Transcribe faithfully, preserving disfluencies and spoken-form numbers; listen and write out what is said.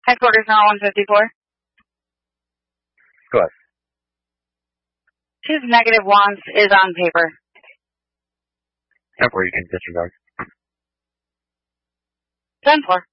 Headquarters now one fifty-four. Go ahead. Choose negative wants is on paper. Temporary you can disregard. ten four.